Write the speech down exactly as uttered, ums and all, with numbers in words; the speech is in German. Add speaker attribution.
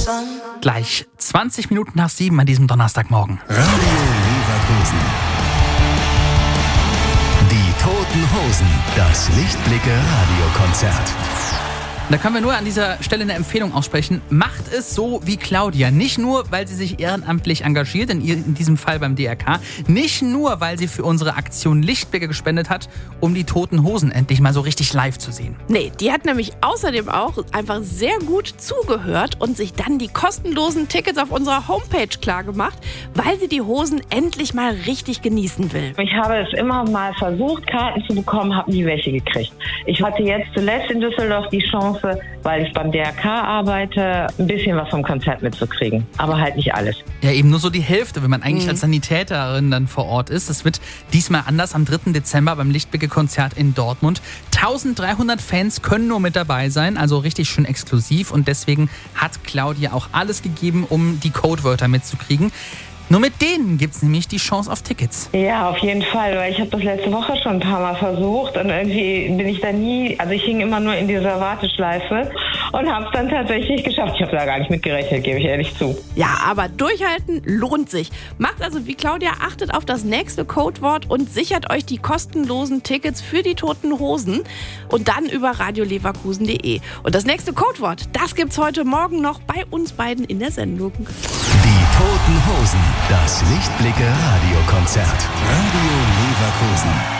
Speaker 1: Gleich zwanzig Minuten nach sieben an diesem Donnerstagmorgen.
Speaker 2: Radio Leverkusen. Die Toten Hosen. Das Lichtblicke-Radiokonzert.
Speaker 1: Da können wir nur an dieser Stelle eine Empfehlung aussprechen. Macht es so wie Claudia. Nicht nur, weil sie sich ehrenamtlich engagiert, in, ihr, in diesem Fall beim D R K. Nicht nur, weil sie für unsere Aktion Lichtblicke gespendet hat, um die Toten Hosen endlich mal so richtig live zu sehen.
Speaker 3: Nee, die hat nämlich außerdem auch einfach sehr gut zugehört und sich dann die kostenlosen Tickets auf unserer Homepage klargemacht, weil sie die Hosen endlich mal richtig genießen will.
Speaker 4: Ich habe es immer mal versucht, Karten zu bekommen, habe nie welche gekriegt. Ich hatte jetzt zuletzt in Düsseldorf die Chance, weil ich beim D R K arbeite, ein bisschen was vom Konzert mitzukriegen. Aber halt nicht alles.
Speaker 1: Ja, eben nur so die Hälfte, wenn man eigentlich
Speaker 3: Mhm.
Speaker 1: als Sanitäterin dann vor Ort ist. Es wird diesmal anders am dritten Dezember beim Lichtblicke-Konzert in Dortmund. dreizehnhundert Fans können nur mit dabei sein, also richtig schön exklusiv. Und deswegen hat Claudia auch alles gegeben, um die Codewörter mitzukriegen. Nur mit denen gibt es nämlich die Chance auf Tickets.
Speaker 4: Ja, auf jeden Fall, weil ich habe das letzte Woche schon ein paar Mal versucht und irgendwie bin ich da nie, also ich hing immer nur in dieser Warteschleife und habe es dann tatsächlich geschafft. Ich habe da gar nicht mit gerechnet, gebe ich ehrlich zu.
Speaker 3: Ja, aber durchhalten lohnt sich. Macht also wie Claudia, achtet auf das nächste Codewort und sichert euch die kostenlosen Tickets für die Toten Hosen und dann über radio leverkusen punkt de. Und das nächste Codewort, das gibt's heute Morgen noch bei uns beiden in der Sendung.
Speaker 2: Die Toten Hosen. Das Lichtblicke-Radiokonzert. Radio Leverkusen.